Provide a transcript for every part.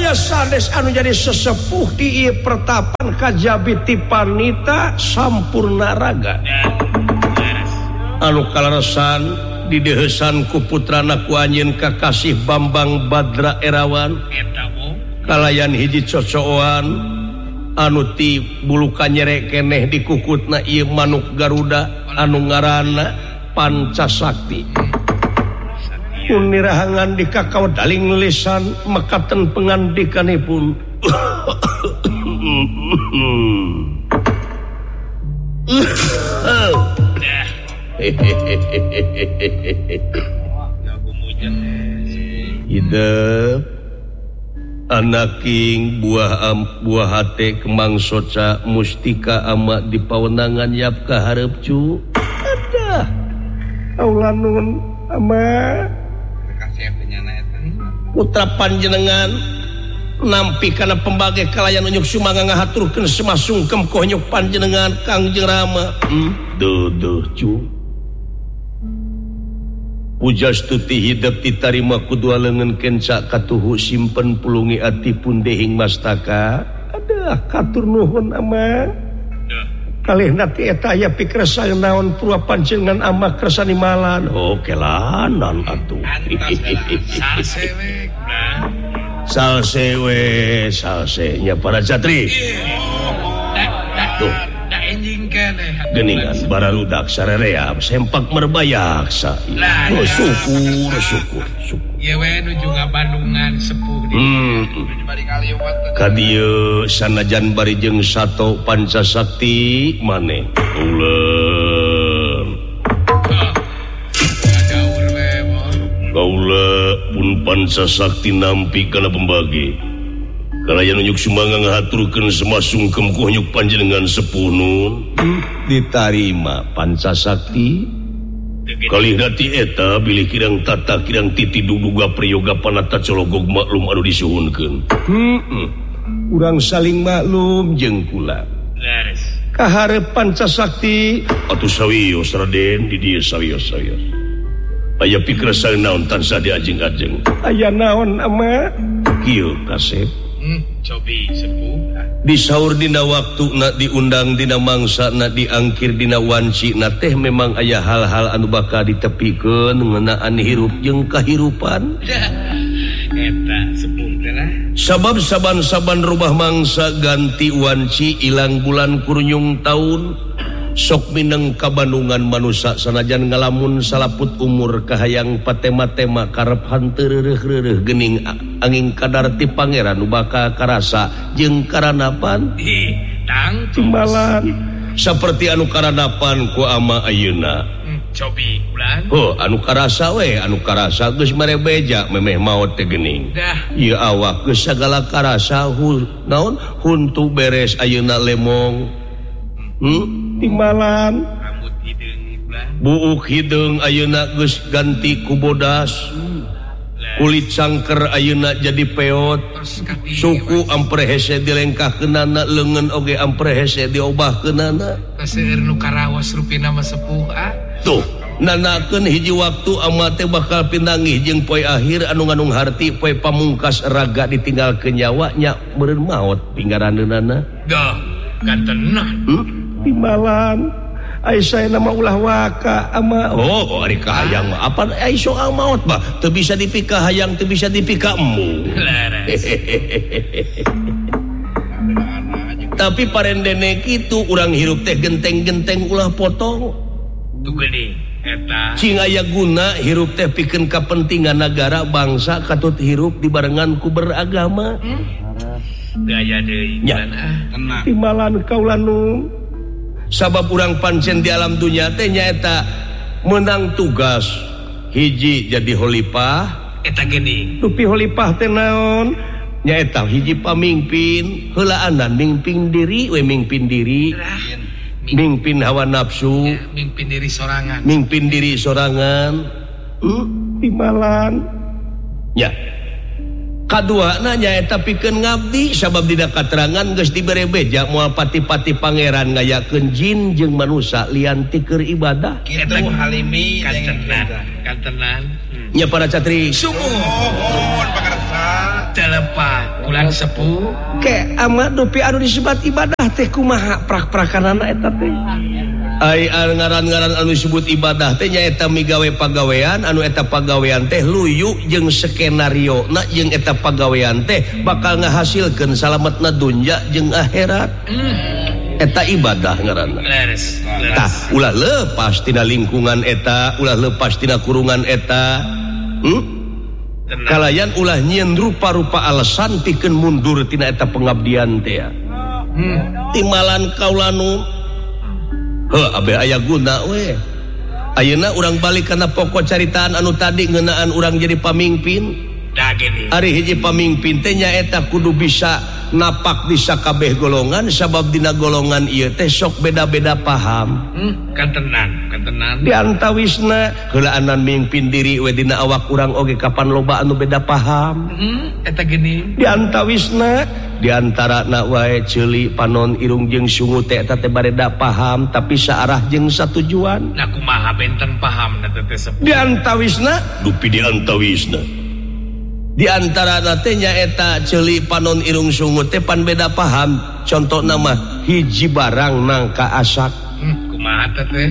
aya sanes anu jadi sesepuh di pertapan kajabi ti panita sampurna raga anu kalaresan didehesan ku putrana ku anjeun kakasih Bambang Badra Erawan kalayan hiji cocoan anu ti bulukan nyerek keneh di kukutna ieu manuk Garuda anu ngaranna Pancasakti unirahangan di kakao daling lisan mekaten pengandikanipun hidup anak king buah hate kemang soca mustika amat di pawenangan yap kaharep cu ada aulanun ama putra panjenengan nampi kana pembage kalayan unyuk sumaga ngahaturkeun semasungkem ku unyuk panjenengan Kangjeng Rama duduh cu pujastuti hidup ditarima kudua leungeun kenca katuhu simpen pulungi ati pun dehing mastaka adah katur nuhun ama kalihna ti eta aya pikersang naon purwa panjenengan ama kersani malan kelanan atuh salse nya para jatri tuh geningan bararudak sarereap sempak merbaya syukur ye we nuju ngabandungan sepuh di kadieu sanajan bari jeung sato Pancasakti maneh kaula pun Pancasakti nampi kana pembagi kalayan unyuk sumangga ngahaturkeun semasungkem ku unyuk panjenengan sepuh nun ditarima Pancasakti kalihna ti eta bilih kirang tata kirang titi duduga prayoga panata cologog maklum anu disuhunkeun urang saling maklum jeung kula kaharep Pancasakti atuh sawios Raden di dieu sawios aya pikersang naon tansah diajeng-ajeng aya naon ama kieu kasep cobi sepuh disaur dina waktu na diundang dina mangsa na diangkir dina wanci na teh memang aya hal-hal anu bakal ditepikeun ngeunaan hirup jeung kahirupan eta sepuh teh sabab saban-saban rubah mangsa ganti wanci ilang bulan kurnyung taun sok mineng kabandungan manusia sanajan ngalamun salaput umur kahayang patema-tema karep hanteureuh-reueuh geuning angin kadar ti pangeran nu bakal karasa jeung karanapan timbalan saperti anu karanapan ku ama ayeuna cobi ulan anu karasa we anu karasa geus mere beja memeh maot teh geuning ieu awak geus sagala karasa naon huntu beres ayeuna lemong timbalan rambut hideung iblan buuk hideung ayeuna geus ganti ku bodas kulit cangker ayeuna jadi peot suku ampre hese dilengkahkeunana leungeun oge ampre hese diobahkeunana kaseueur nu karawas rupina mah sepuh tuh nanakeun hiji waktu ama teh bakal pinangih jeung poe akhir anu ngandung harti poe pamungkas raga ditinggalkeun nyawa nya meureun maot pinggaranneunana dah gantenan timbalan Aisyah nama ulah waka ama ari kahayang mah apa soal maut bah teu bisa dipika hayang teu bisa dipika emu tapi parendene kitu urang hirup teh genteng-genteng ulah potong tu geuning eta cing aya guna hirup teh pikeun kapentingan negara bangsa katut hirup dibarengan ku beragama daya deui tenang timbalan kaula nu sabab urang pancen di alam dunya teh nyaeta menang tugas hiji jadi khalifah eta geuning dupi khalifah teh naon nyaeta hiji pamimpin heulaanan mimpin diri mimpin hawa nafsu mimpin diri sorangan timbalan nya kadua nyaeta pikeun ngabdi sabab dina katerangan geus dibere beja moal pati-pati pangeran ngayakeun jin jeung manusia lian ti keur ibadah kitu halimi kantenan nya para catri sumuhun pakarsa telepat ulang sepuh ke ama dupi anu disebut ibadah teh kumaha prak-prakanana eta teh ai ngaran-ngaran anu disebut ibadah teh nyaeta migawe pagawean anu eta pagawean teh luyu jeung skenario na jeung eta pagawean teh bakal ngahasilkeun salametna dunya jeung akhirat eta ibadah ngaranna tah ulah lepas tina lingkungan eta ulah lepas tina kurungan eta kalayan ulah nyieun rupa-rupa alasan pikeun mundur tina eta pengabdian teh timalan kaula nu abe aya guna we ayeuna urang balik kana pokok caritaan anu tadi ngeunaan urang jadi pamimpin ari hiji pamimpin teh nyaeta kudu bisa napak di sakabeh golongan sabab dina golongan ieu teh sok beda-beda paham kantenan di antawisna heulaanan mimpin diri we dina awak urang oge kapan loba anu beda paham eta geuning di antawisna di antarana wae ceuli panon irung jeung sungu teh eta teh bareda paham tapi saarah jeung satujuan nah kumaha benten paham na teh sepuh di antawisna dupi di antawisna di antara teh nyaeta ceuli panon irung sungu teh pan beda paham contohna mah hiji barang nangka asak kumaha teh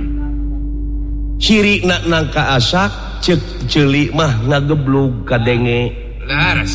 ciri nangka asak ceuk ceuli mah ngageblug kadenge laras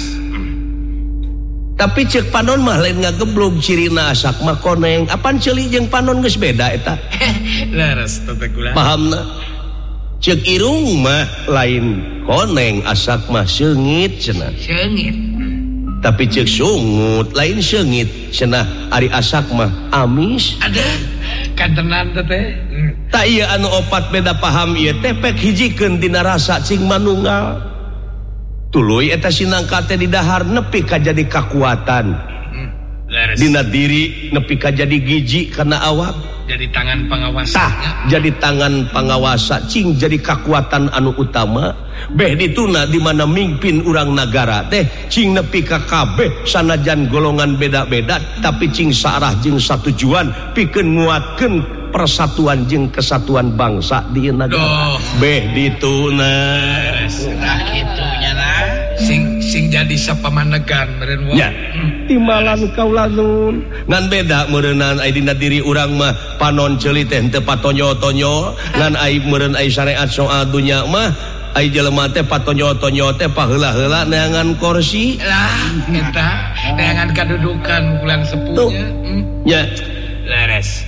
tapi ceuk panon mah lain ngageblug cirina asak mah koneng apan ceuli jeung panon geus beda eta laras teh kula pahamna ceuk irung mah lain koneng asak mah seungit cenah seungit tapi ceuk sungut lain seungit cenah ari asak mah amis ada kantenan teh tak ieu anu opat beda paham ieu teh pek hijikeun dina rasa cing manunggal tuluy eta sinangka teh di dahar nepi ka jadi kakuatan dina diri nepi ka jadi giji kana awak jadi tangan pengawasa jadi tangan pengawasa cing jadi kekuatan anu utama beh dituna di mana mimpin urang nagara teh cing nepi ka kabeh sanajan golongan beda-beda tapi cing saarah jeung satujuan pikeun nguatkeun persatuan jeung kesatuan bangsa di nagara beh dituna nah kitunya lah sing jadi sapamanegan meureun ya timalan kaula nun ngan beda meureunan ai dina diri urang mah panon ceuli teh teu patonyo-tonyo ngan ai meureun ai syariat soal dunya mah ai jelema teh patonyo-tonyo teh paheula-heula neangan kursi lah eta neangan kadudukan bulan sepuhnya nya laras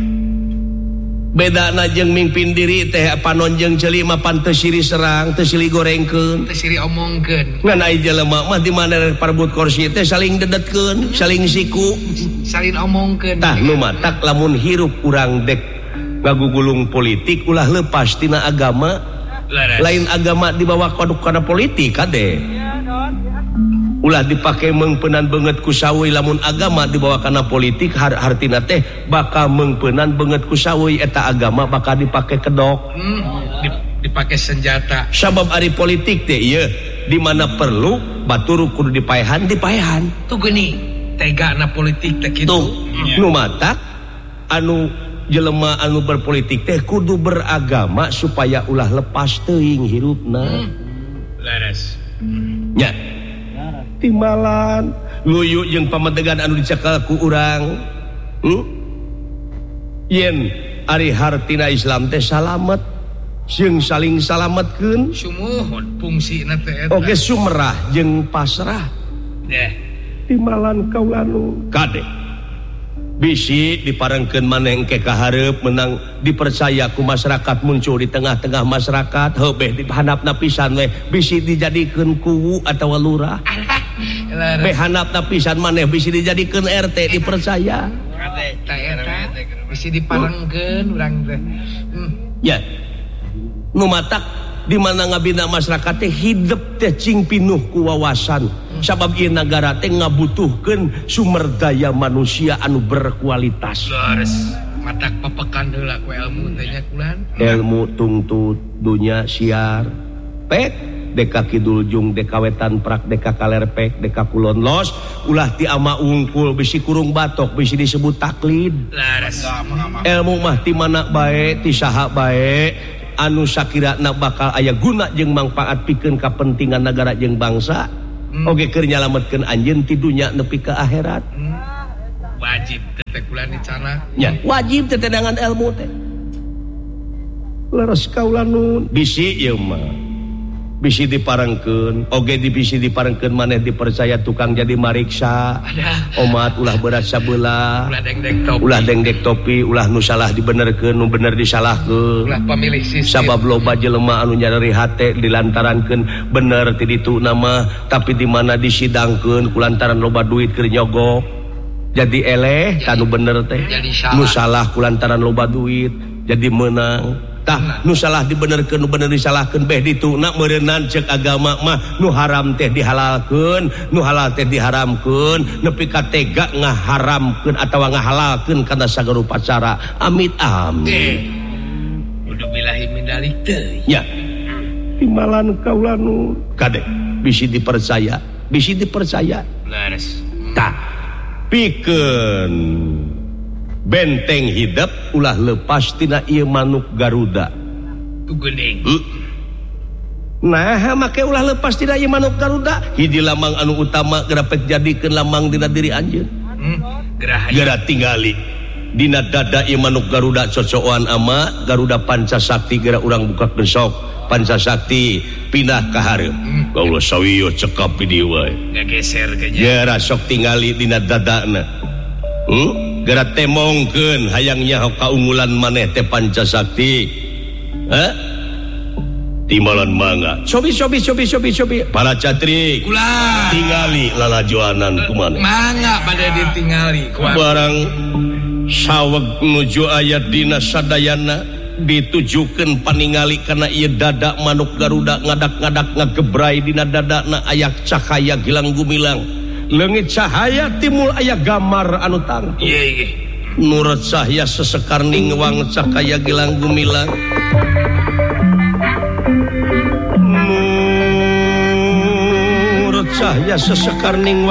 bedana jeung mimpin diri teh panon jeung ceuli mah pan teu siri serang teu siri gorengkeun teu siri omongkeun ngan ai jelema mah di mana parebut kursi teh saling dedetkeun saling siku saling omongkeun tah nu matak lamun hirup urang dek ngagugulung politik ulah lepas tina agama lain agama dibawa kana politik kade ulah dipake mengpeunan beungeut ku saeuy lamun agama dibawa kana politik hartina teh bakal mengpeunan beungeut ku saeuy eta agama bakal dipake kedok dipake senjata sabab ari politik teh ieu di mana perlu batur kudu dipaehan tuh geuning tegana politik teh kitu nu matak anu jelema anu berpolitik teh kudu beragama supaya ulah lepas teuing hirupna laras nya timalan luyu jeung pamadegan anu dicekel ku urang yen ari hartina Islam teh salamet jeung saling salametkeun sumuhun fungsina teh eta oge sumerah jeung pasrah timalan kaula nu kade bisi diparengkeun maneh engke ka hareup menang dipercaya ku masyarakat muncul di tengah-tengah masyarakat heuh beh dihandapna pisan we bisi dijadikeun kuwu atawa lurah beh handapna pisan maneh bisi dijadikeun RT dipercaya ta RT bisi diparengkeun urang teh ya nu matak di mana ngabina masyarakat teh hidup teh cing pinuh ku wawasan sabab ieu nagara teh ngabutuhkeun sumber daya manusia anu berkualitas matak papekan heula ku ilmu teh nya kulan ilmu tungtut dunya siar pek deka kidul jung deka wetan prak deka kalerpek deka kulon los ulah ti ama ungkul bisi kurung batok bisi disebut taklid ilmu mah ti mana bae ti saha bae anu sakirana bakal aya guna jeung mangpaat pikeun kapentingan nagara jeung bangsa oge keur nyalametkeun anjeun ti dunya nepi ka akhirat. Wajib teh kula ni cara. Nya, wajib teh dengan ilmu teh. Leres kaula nun bisi ieu mah. Bisi diparengkeun, oge bisi diparengkeun maneh dipercaya tukang jadi mariksa. Omat ulah berat sabeula. Ulah dengdek topi, ulah nu salah dibenerkeun, nu bener disalahkeun. Ulah pamilih sistem. Sabab loba jelema anu nyadari hate dilantarankeun bener ti ditu nama, tapi di mana disidangkeun kulantaran loba duit keur nyogok. Jadi eleh tanu bener teh. Nu salah kulantaran loba duit jadi menang. Tah nu salah dibenerkeun nu bener disalahkeun beh dituna meureunnan ceuk agama mah nu haram teh dihalalkeun nu halal teh diharamkeun nepi ka tega ngaharamkeun atawa ngahalalkeun kana sagarupa cara amit kudu bilahi min dalik teh nya timalan kaula nu kade bisi dipercaya leres tah pikeun benteng hidup ulah lepas tina ieu manuk Garuda tu geuning. Nah make ulah lepas tina ieu manuk Garuda hiji lamang anu utama gerapet jadikeun lamang dina diri anjeun. Geura tingali dina dada ieu manuk Garuda cocokan ama Garuda Pancasakti geura urang bukakeun sok Pancasakti pindah ka hareup. Kaula sawiyo cekap di dieu wae. Ngageser ka nya. Geura sok tingali dina dadana. Geura temongkeun hayangnya kaunggulan maneh teh Pancasakti. Timalan mangga. Sobi. Para catri. Ulah. Tingali lalajoanan kumaneh. Mangga bade ditingali. Barang saweg nuju ayat dina sadayana ditujukeun paningali kana ieu dada manuk Garuda ngadak-ngadak ngagebrai dina dadana aya cahaya gilang gumilang. Leungit cahaya timul aya gambar anu tangtu. Iya. Nur cahaya sesekar ningwang cahaya gilang gumilang. Nur cahaya sesekar ningwang